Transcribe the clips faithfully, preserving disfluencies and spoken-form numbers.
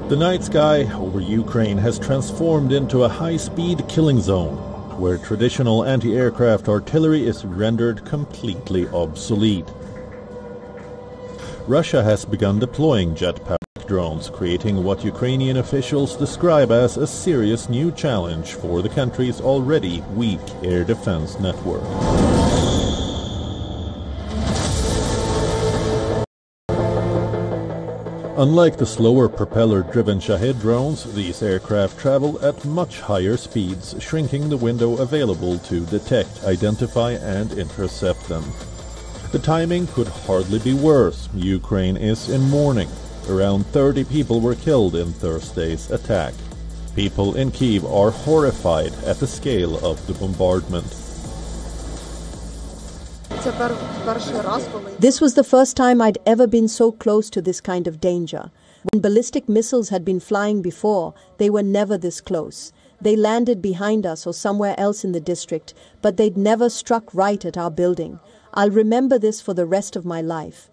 The night sky over Ukraine has transformed into a high-speed killing zone, where traditional anti-aircraft artillery is rendered completely obsolete. Russia has begun deploying jet-powered drones, creating what Ukrainian officials describe as a serious new challenge for the country's already weak air defense network. Unlike the slower propeller-driven Shahed drones, these aircraft travel at much higher speeds, shrinking the window available to detect, identify and intercept them. The timing could hardly be worse. Ukraine is in mourning. Around thirty people were killed in Thursday's attack. People in Kyiv are horrified at the scale of the bombardment. This was the first time I'd ever been so close to this kind of danger. When ballistic missiles had been flying before, they were never this close. They landed behind us or somewhere else in the district, but they'd never struck right at our building. I'll remember this for the rest of my life.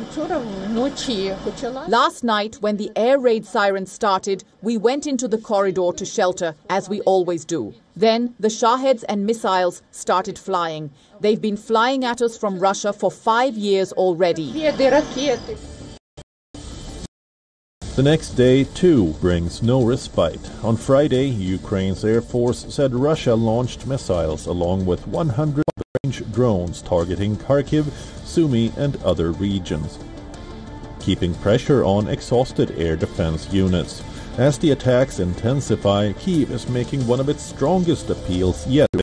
Last night, when the air raid sirens started, we went into the corridor to shelter, as we always do. Then the Shaheds and missiles started flying. They've been flying at us from Russia for five years already. The next day, too, brings no respite. On Friday, Ukraine's Air Force said Russia launched missiles along with one hundred range drones targeting Kharkiv, Sumy and other regions, keeping pressure on exhausted air defense units. As the attacks intensify, Kyiv is making one of its strongest appeals yet